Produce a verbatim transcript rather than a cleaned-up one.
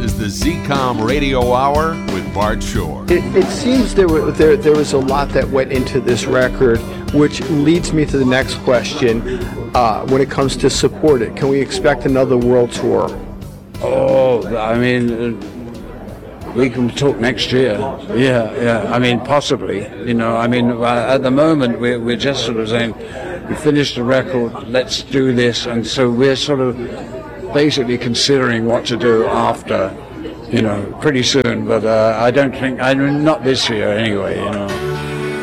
is the Z COM Radio Hour with Bart Shore. It, it seems there, were, there there was a lot that went into this record, which leads me to the next question. Uh, when it comes to support it, can we expect another world tour? Oh, I mean, uh, we can talk next year. Yeah, yeah. I mean, possibly. You know, I mean, at the moment we're we're just sort of saying, we finished the record, let's do this, and so we're sort of basically considering what to do after, you know, pretty soon. But uh, I don't think, I mean, not this year anyway. You know.